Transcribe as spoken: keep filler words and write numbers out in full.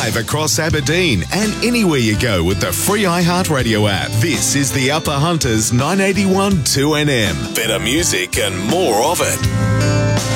live across Aberdeen and anywhere you go with the free iHeartRadio app. This is the Upper Hunters nine eighty-one two N M. Better music and more of it.